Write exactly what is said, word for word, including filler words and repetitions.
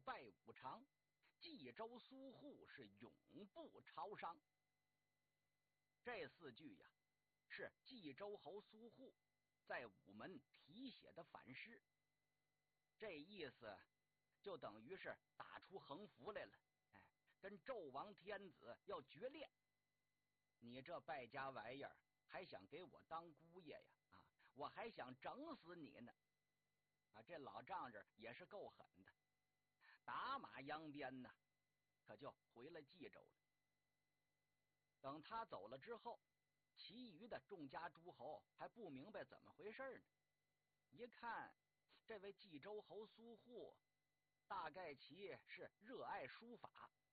败无常，冀州苏护是永不朝商。这四句呀，是冀州侯苏护在午门题写的反诗，这意思就等于是打出横幅来了，哎，跟纣王天子要决裂。你这败家玩意儿，还想给我当姑爷呀？啊，我还想整死你呢！啊，这老丈人也是够狠的，打马扬鞭呢，可就回了冀州了。等他走了之后，其余的众家诸侯还不明白怎么回事呢。一看这位冀州侯苏护，大概其是热爱书法，